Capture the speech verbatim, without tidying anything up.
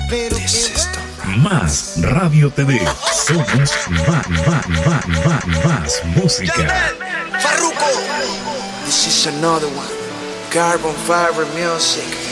This is the Más Radio T V. Somos más, más, más, más, más música. Farruko. This is another one. Carbon Fiber Music.